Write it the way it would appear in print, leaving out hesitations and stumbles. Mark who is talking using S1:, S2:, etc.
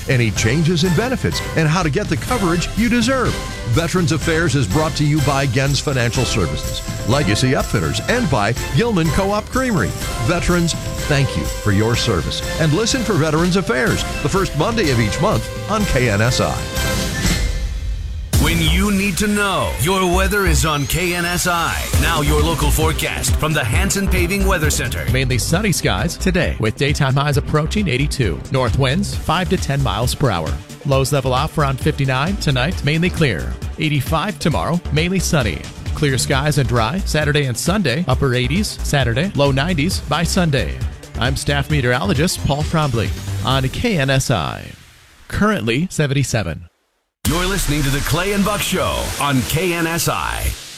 S1: any changes in benefits, and how to get the coverage you deserve. Veterans Affairs is brought to you by Gens Financial Services, Legacy Upfitters, and by Gilman Co-op Creamery. Veterans, thank you for your service. And listen for Veterans Affairs, the first Monday of each month on KNSI.
S2: When you need to know, your weather is on KNSI. Now your local forecast from the Hanson Paving Weather Center.
S3: Mainly sunny skies today with daytime highs approaching 82. North winds 5 to 10 miles per hour. Lows level off around 59 tonight, mainly clear. 85 tomorrow, mainly sunny. Clear skies and dry Saturday and Sunday, upper 80s Saturday, low 90s by Sunday. I'm staff meteorologist Paul Trombley on KNSI. Currently 77.
S2: You're listening to the Clay and Buck Show on KNSI.